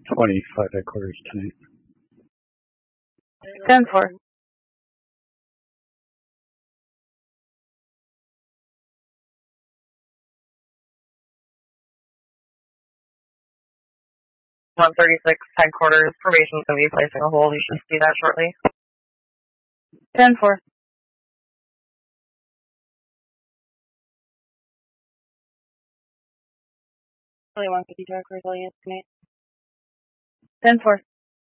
25 headquarters tonight. 10-4. $136 headquarters. Probation's going to be placing a hold. You should see that shortly. 10-4. Really 150 direct resilience tonight. 10-4.